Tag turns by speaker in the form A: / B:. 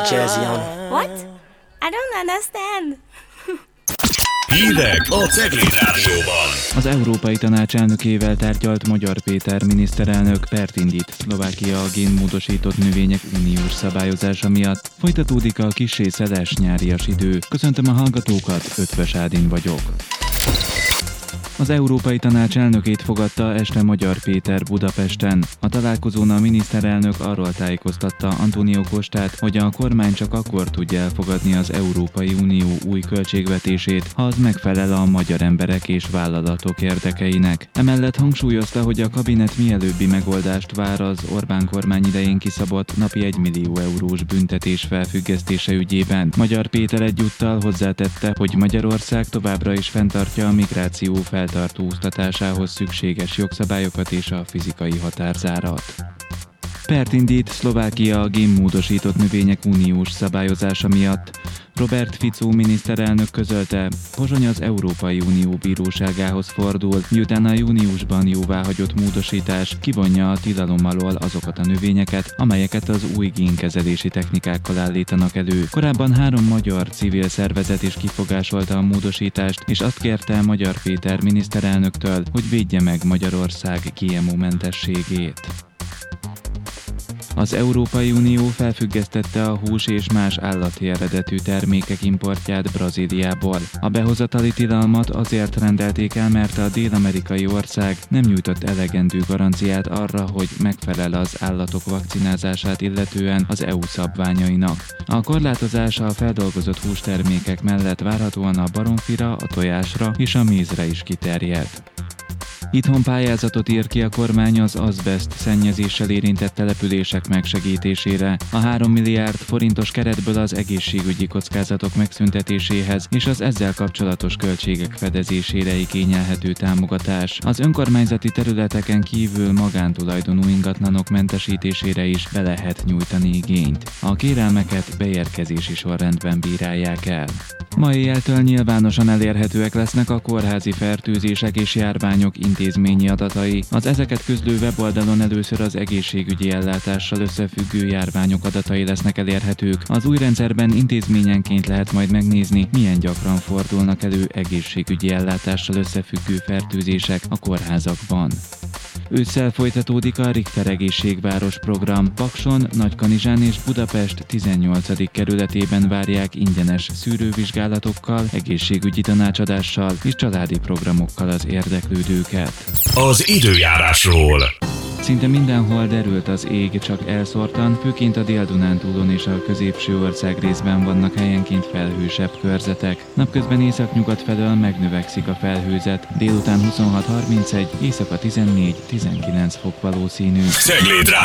A: Jazzy on.
B: What? I don't understand.
C: Hírek a Cegléd Rádióban.
D: Az Európai Tanács elnökével tárgyalt Magyar Péter miniszterelnök pert indít Szlovákia a génmódosított növények uniós szabályozása miatt. Folytatódik a kissé szeles nyárias idő. Köszöntöm a hallgatókat, Ötvös Ádin vagyok. Az Európai Tanács elnökét fogadta este Magyar Péter Budapesten. A találkozón a miniszterelnök arról tájékoztatta António Costát, hogy a kormány csak akkor tudja elfogadni az Európai Unió új költségvetését, ha az megfelel a magyar emberek és vállalatok érdekeinek. Emellett hangsúlyozta, hogy a kabinet mielőbbi megoldást vár az Orbán kormány idején kiszabott napi 1 millió eurós büntetés felfüggesztése ügyében. Magyar Péter egyúttal hozzátette, hogy Magyarország továbbra is fenntartja a migráció feltartóztatásához szükséges jogszabályokat és a fizikai határzárat. Pert indít Szlovákia a génmódosított növények uniós szabályozása miatt. Robert Fico miniszterelnök közölte, Pozsony az Európai Unió bíróságához fordul, miután a júniusban jóváhagyott módosítás kivonja a tilalom alól azokat a növényeket, amelyeket az új génkezelési technikákkal állítanak elő. Korábban 3 magyar civil szervezet is kifogásolta a módosítást, és azt kérte Magyar Péter miniszterelnöktől, hogy védje meg Magyarország GMO-mentességét. Az Európai Unió felfüggesztette a hús és más állati eredetű termékek importját Brazíliából. A behozatali tilalmat azért rendelték el, mert a dél-amerikai ország nem nyújtott elegendő garanciát arra, hogy megfelel az állatok vakcinázását illetően az EU szabványainak. A korlátozás a feldolgozott hústermékek mellett várhatóan a baromfira, a tojásra és a mézre is kiterjed. Itthon pályázatot ír ki a kormány az azbeszt szennyezéssel érintett települések megsegítésére. A 3 milliárd forintos keretből az egészségügyi kockázatok megszüntetéséhez és az ezzel kapcsolatos költségek fedezésére igényelhető támogatás. Az önkormányzati területeken kívül magántulajdonú ingatlanok mentesítésére is be lehet nyújtani igényt. A kérelmeket beérkezési sorrendben bírálják el. Ma éjjeltől nyilvánosan elérhetőek lesznek a kórházi fertőzések és járványok intézményi adatai. Az ezeket közlő weboldalon először az egészségügyi ellátással összefüggő járványok adatai lesznek elérhetők. Az új rendszerben intézményenként lehet majd megnézni, milyen gyakran fordulnak elő egészségügyi ellátással összefüggő fertőzések a kórházakban. Ősszel folytatódik a Richter Egészségváros program. Pakson, Nagykanizsán és Budapest 18. kerületében várják ingyenes szűrővizsgálatokkal, egészségügyi tanácsadással és családi programokkal az érdeklődőket.
C: Az időjárásról.
D: Szinte mindenhol derült az ég, csak elszórtan, főként a Dél-Dunántúlon és a középső ország részben vannak helyenként felhősebb körzetek. Napközben északnyugat felől megnövekszik a felhőzet, délután 26-31, éjszaka 14-19 fok valószínű.
C: Cegléd